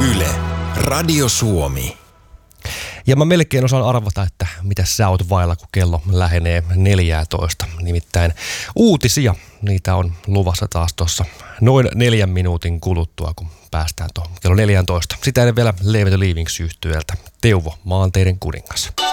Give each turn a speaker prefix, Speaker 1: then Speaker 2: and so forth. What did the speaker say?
Speaker 1: Yle, Radio Suomi.
Speaker 2: Ja mä melkein osaan arvata, että mitä sä oot vailla, kun kello lähenee 14. Nimittäin uutisia, niitä on luvassa taas tuossa noin 4 minuutin kuluttua, kun päästään tuohon kello 14. Sitä ennen vielä Leave the Leavings -yhtyöltä Teuvo, maanteiden kuningas.